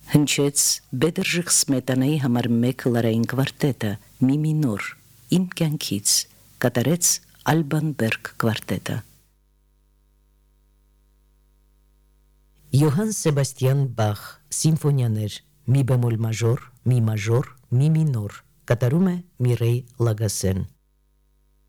Հնչեց Բեդրժիխ Սմետանայի համար 1 լարային կվարտետը մի մինոր իմ կյանքից կատարեց Ալբան Բերգ կվարտետը Յոհան Սեբաստիան Բախ սիմֆոնիաներ մի բեմոլ մաժոր մի մինոր կատարում է Միրեյ Լագասեն